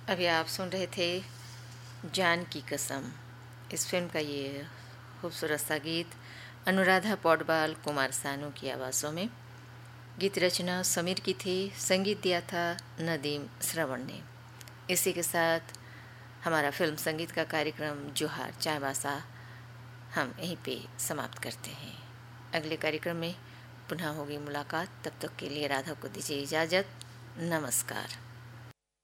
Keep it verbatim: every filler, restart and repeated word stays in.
अभी आप सुन रहे थे जान की कसम। इस फिल्म का ये खूबसूरत सा गीत अनुराधा पौडवाल, कुमार सानू की आवाज़ों में। गीत रचना समीर की थी, संगीत दिया था नदीम श्रवण ने। इसी के साथ हमारा फिल्म संगीत का कार्यक्रम जोहार चायबासा हम यहीं पे समाप्त करते हैं। अगले कार्यक्रम में पुनः होगी मुलाकात। तब तक के लिए राधा को दीजिए इजाज़त। नमस्कार।